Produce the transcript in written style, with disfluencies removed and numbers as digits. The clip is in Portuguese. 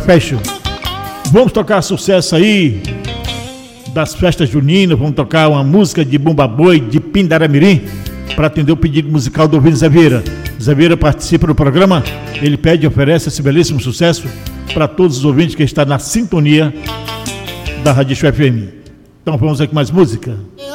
Capecho. Vamos tocar sucesso aí das festas juninas, vamos tocar uma música de Bumba Boi, de Pindaramirim, para atender o pedido musical do ouvinte Zé Vieira. Zé Vieira participa do programa, ele pede e oferece esse belíssimo sucesso para todos os ouvintes que estão na sintonia da Rádio FM. Então vamos aqui mais música.